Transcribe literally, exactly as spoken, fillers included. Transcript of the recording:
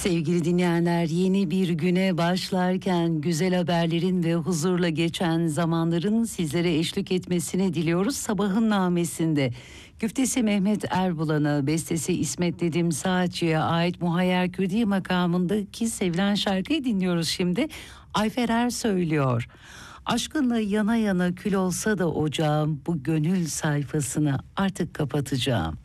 Sevgili dinleyenler, yeni bir güne başlarken güzel haberlerin ve huzurla geçen zamanların sizlere eşlik etmesini diliyoruz. Sabahın namesinde güftesi Mehmet Erbulan'a, bestesi İsmet Nedim Saatçı'ya ait Muhayyer Kürdi makamındaki sevilen şarkıyı dinliyoruz şimdi. Ayfer Er söylüyor. Aşkınla yana yana kül olsa da ocağım, bu gönül sayfasını artık kapatacağım.